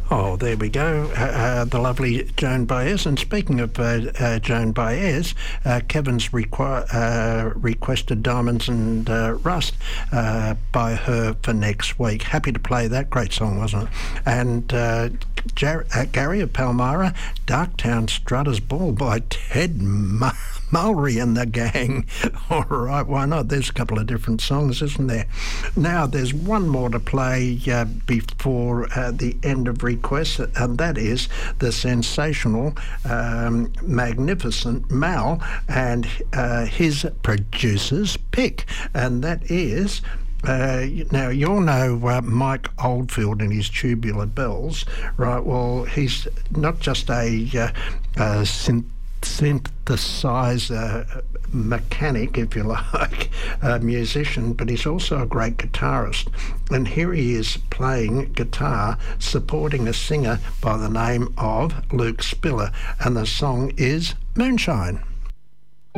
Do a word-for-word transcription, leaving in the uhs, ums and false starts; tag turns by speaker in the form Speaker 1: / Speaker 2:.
Speaker 1: Oh, there we go. Uh, uh, the lovely Joan Baez. And speaking of uh, uh, Joan Baez, uh, Kevin's requ- uh, requested Diamonds and uh, Rust uh, by her for next week. Happy to play that. Great song, wasn't it? And uh, Jar- uh, Gary of Palmyra, Darktown Strutters Ball by Ted Mu- Mulry and the gang. All right, why not? There's a couple of different songs, isn't there? Now, there's one more to play uh, before uh, the end of requests, and that is the sensational, um, magnificent Mal and uh, his producer's pick, and that is... Uh, now, you all know uh, Mike Oldfield and his Tubular Bells, right? Well, he's not just a uh, uh, synth- synthesizer mechanic, if you like, a musician, but he's also a great guitarist. And here he is playing guitar, supporting a singer by the name of Luke Spiller, and the song is Moonshine.